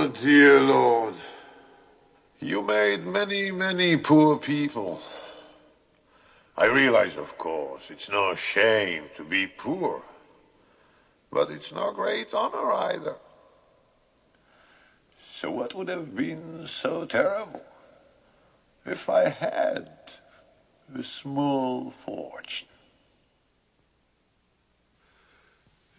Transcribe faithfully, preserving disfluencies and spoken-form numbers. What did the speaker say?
Oh, dear Lord, you made many, many poor people. I realize, of course, it's no shame to be poor, but it's no great honor either. So what would have been so terrible if I had a small fortune?